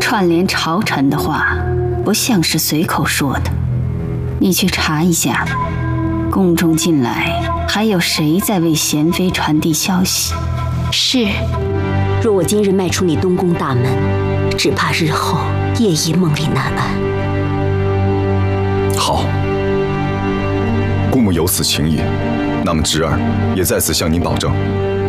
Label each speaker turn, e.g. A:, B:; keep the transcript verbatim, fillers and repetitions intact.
A: 串联朝臣的话，不像是随口说的。你去查一下，宫中近来还有谁在为贤妃传递消息？
B: 是。
C: 若我今日迈出你东宫大门，只怕日后夜莺梦里难安。
D: 好，姑母有此情谊，那么侄儿也在此向您保证，